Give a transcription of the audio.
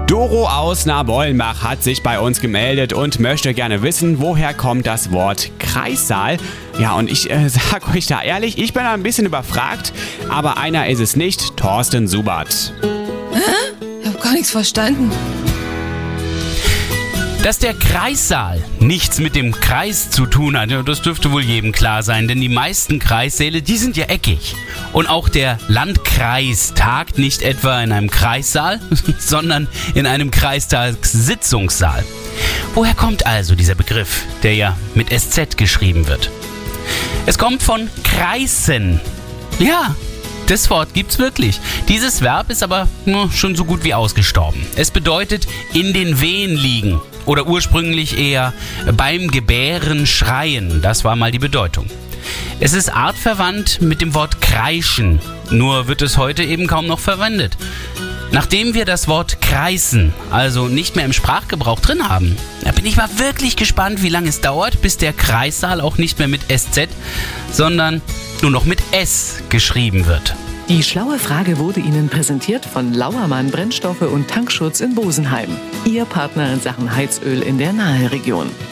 Doro aus Nabollenbach hat sich bei uns gemeldet und möchte gerne wissen, woher kommt das Wort Kreissaal. Ja, und ich sag euch da ehrlich, ich bin da ein bisschen überfragt, aber einer ist es nicht, Thorsten Subert. Ich hab gar nichts verstanden. Dass der Kreissaal nichts mit dem Kreis zu tun hat, das dürfte wohl jedem klar sein, denn die meisten Kreissäle, die sind ja eckig. Und auch der Landkreis tagt nicht etwa in einem Kreissaal, sondern in einem Kreistagssitzungssaal. Woher kommt also dieser Begriff, der ja mit SZ geschrieben wird? Es kommt von kreisen. Ja, das Wort gibt's wirklich. Dieses Verb ist aber schon so gut wie ausgestorben. Es bedeutet in den Wehen liegen oder ursprünglich eher beim Gebären schreien. Das war mal die Bedeutung. Es ist artverwandt mit dem Wort kreischen, nur wird es heute eben kaum noch verwendet. Nachdem wir das Wort kreisen, also nicht mehr im Sprachgebrauch drin haben, da bin ich mal wirklich gespannt, wie lange es dauert, bis der Kreissaal auch nicht mehr mit SZ, sondern nur noch mit S geschrieben wird. Die schlaue Frage wurde Ihnen präsentiert von Lauermann Brennstoffe und Tankschutz in Bosenheim. Ihr Partner in Sachen Heizöl in der Naheregion.